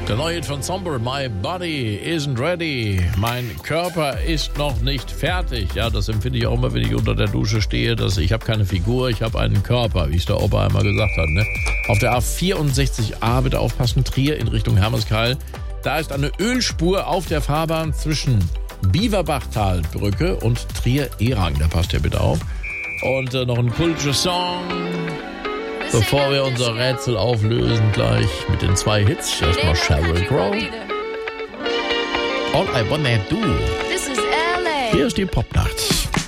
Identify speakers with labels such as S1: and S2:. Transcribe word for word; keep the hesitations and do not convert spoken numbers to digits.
S1: Der neue Hit von Somber, My Body Isn't Ready. Mein Körper ist noch nicht fertig. Ja, das empfinde ich auch immer, wenn ich unter der Dusche stehe. Dass ich habe keine Figur, ich habe einen Körper, wie es der Opa einmal gesagt hat. Ne? Auf der A vierundsechzig A, bitte aufpassen, Trier in Richtung Hermeskeil. Da ist eine Ölspur auf der Fahrbahn zwischen Biewerbachtalbrücke und Trier-Erang. Da passt ihr bitte auf. Und äh, noch ein kultischer Song, bevor wir unser Rätsel auflösen gleich mit den zwei Hits. Erstmal Sheryl Crow. All I Wanna Do. Hier ist die Popnacht.